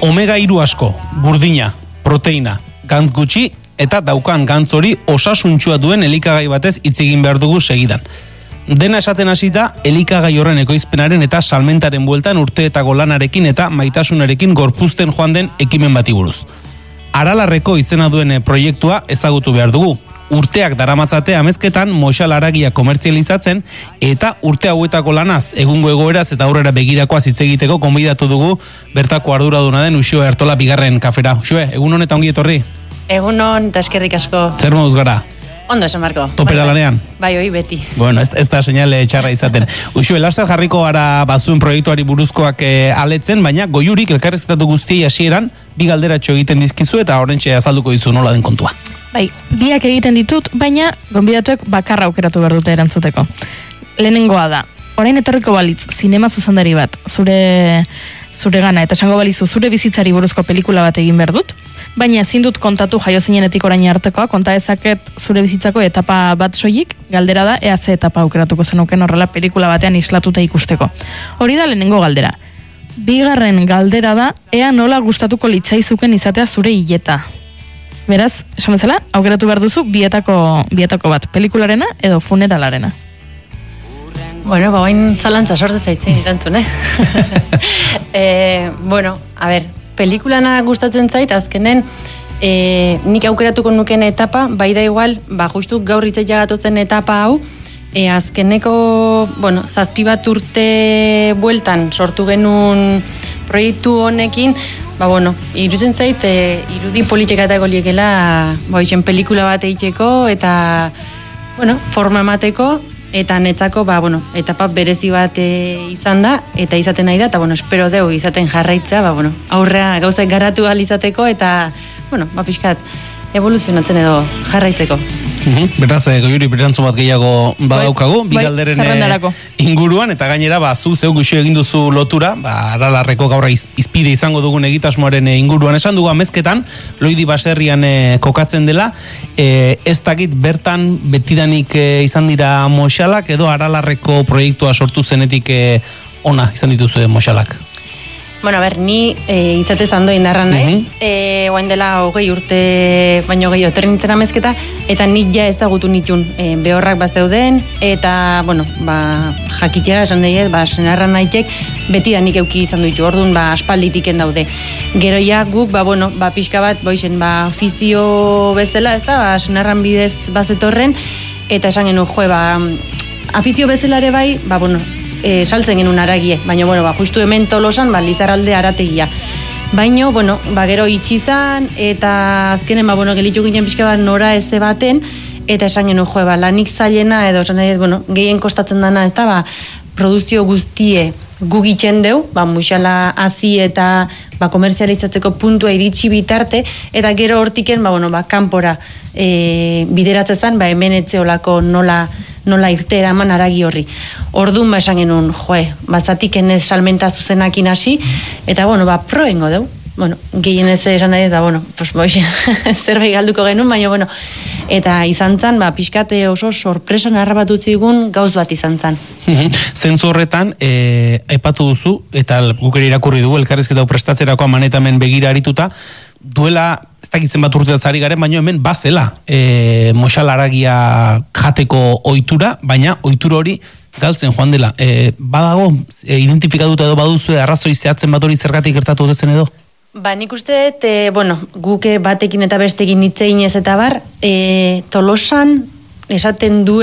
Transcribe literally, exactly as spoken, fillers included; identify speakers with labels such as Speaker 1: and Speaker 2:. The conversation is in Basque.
Speaker 1: omega hiru asko, burdina, proteina, gantz gutxi, eta daukan gantz hori osasuntsua duen elikagai batez hitz egin behar dugu segidan. Dena esaten hasita, elikagai horren ekoizpenaren eta salmentaren bueltan urteetako lanarekin eta maitasunarekin gorpuzten joan den ekimen bati buruz. Aralarreko izena duen proiektua ezagutu behar dugu. Urteak daramatzate amezketan moxal haragia komertzializatzen eta urte hauetako lanaz, egungo egoeraz eta aurrera begirakoaz hitz egiteko konbidatu dugu bertako arduraduna den Uxue Artola bigarren kafera. Uxue, egun hon eta ongi etorri?
Speaker 2: Egunon, eta eskerrik asko.
Speaker 1: Zer moduz gara?
Speaker 2: Ondo esan, Marko.
Speaker 1: Topera
Speaker 2: bai,
Speaker 1: lanean?
Speaker 2: Bai, oi, beti.
Speaker 1: Bueno, ez, ez da seinale txarra izaten. Uxue, laster jarriko gara bazuen proiektuari buruzkoak e, aletzen, baina goiurik elkarrezketatu guztiei hasieran bi galderatxo egiten dizkizu eta horrentxe azalduko dizu nola den kontua.
Speaker 3: Bai, biak egiten ditut, baina gonbidatuek bakarra aukeratu behar dute erantzuteko. Lehenengoa da, orain etorriko balitz, zinema zuzendari bat, zure, zure gana, eta esango balizu zure bizitzari buruzko pelikula bat egin behar dut, baina ezin dut kontatu jaio zinenetik orain artekoa, konta ezaket zure bizitzako etapa bat soilik, galdera da, ea ze etapa aukeratuko zenuken horrela pelikula batean islatuta ikusteko. Hori da lehenengo galdera. Bigarren galdera da, ea nola gustatuko litzaizuken izatea zure hileta. Beraz, esan bezala, aukeratu behar duzu bietako, bietako bat, pelikularena edo funeralarena.
Speaker 2: Bueno, ba, oin zalantza sorte zaitzen irantzun, eh? e, bueno, a ber, pelikulana gustatzen zait, azkenen, e, nik aukeratuko nuken etapa, bai da igual, ba, justu gaur hitzai jagatozen etapa hau, e, azkeneko, bueno, zazpi bat urte bueltan sortu genuen proiektu honekin, ba, bueno, irutzen zait, e, irudi politikatako liekela, ba, izen pelikula bat egiteko, eta, bueno, forma emateko, eta netzako, ba, bueno, etapa berezi bat e, izan da, eta izaten nahi da, eta, bueno, espero deu izaten jarraitza, ba, bueno, aurrea gauzak garatu ahal izateko, eta, bueno, ba, pixkat, evoluzionatzen edo jarraitzeko.
Speaker 1: Uhum. Beraz, e, goiuri berantzu bat gehiago badaukagu, bi
Speaker 3: bai,
Speaker 1: galderen
Speaker 3: zerrendarako.
Speaker 1: inguruan, eta gainera, ba, zu zeu guxu egin duzu lotura, ba, aralarreko gaurra iz, izpide izango dugun egitasmoaren e, inguruan. Esan dugu amezketan, Loidi baserrian e, kokatzen dela, e, ez dakit bertan betidanik e, izan dira moxalak, edo aralarreko proiektua sortu zenetik e, ona izan dituzu moxalak.
Speaker 2: Bueno, a ber, ni e, izate zando indarra naiz, uh -huh. e, oain dela hogei urte, baino gehi oterri nintzen amezketa, eta nik ja ezagutu nitun e, behorrak bat zeuden, eta, bueno, ba, jakitera esan daiet, ba, senarra nahitek, beti da nik euki izan ditu, orduan, ba, aspalditiken daude. Gero ja, guk, ba, bueno, ba, pixka bat, boizen, ba, ofizio bezala, ez da, ba, senarran bidez bazetorren, eta esan genuen, jo, ba, afizio bezalare bai, ba, bueno, E, saltzen genuen aragie, baina, bueno, ba, justu hemen Tolosan, ba, Lizarralde arategia. Baina, bueno, ba, gero itxizan, eta azkenen, ba, bueno, gelitu ginen pixka bat nora eze baten, eta esan genuen, jo, ba, lanik zailena, edo, esan nahi, bueno, gehien kostatzen dana, eta, ba, produzio guztie gugitzen deu, ba, muixala hazi eta, ba, komerzializatzeko puntua iritsi bitarte, eta gero hortiken, ba, bueno, ba, kanpora e, bideratzen, ba, hemen etzeolako nola, nola irtera eman aragi horri. Orduan ba esan genuen, joe, batzatik enez salmenta zuzenakin hasi, eta, bueno, ba, proengo deu. Bueno, gehien ez esan nahi, eta, bueno, pues, boixen, zerbait galduko genuen, baina, bueno, eta izan zan, ba, pixkate oso sorpresan harrapatu zigun gauz bat izan zan.
Speaker 1: Zentzu horretan, e, aipatu duzu, eta guk ere irakurri dugu, elkarrizketa prestatzerako amanetamen begira arituta, duela, ez dakitzen bat urteaz ari garen, baina hemen bazela e, moxal haragia jateko ohitura, baina ohitura hori galtzen joan dela. E, badago, e, identifikatuta edo baduzu arrazoi zehatzen bat hori zergatik gertatu dezen edo?
Speaker 2: Ba, nik uste, e, bueno, guke batekin eta bestekin hitzein ez eta bar, e, Tolosan esaten du